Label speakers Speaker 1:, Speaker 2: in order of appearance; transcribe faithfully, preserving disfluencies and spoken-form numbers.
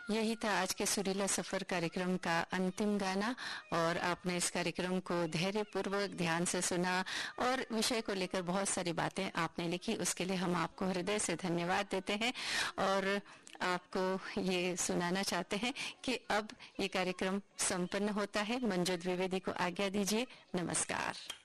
Speaker 1: यही था आज के सुरीला सफर कार्यक्रम का अंतिम गाना और आपने इस कार्यक्रम को धैर्यपूर्वक ध्यान से सुना और विषय को लेकर बहुत सारी बातें आपने लिखी, उसके लिए हम आपको हृदय से धन्यवाद देते हैं और आपको ये सुनाना चाहते हैं कि अब ये कार्यक्रम संपन्न होता है। मंजू द्विवेदी को आज्ञा दीजिए। नमस्कार।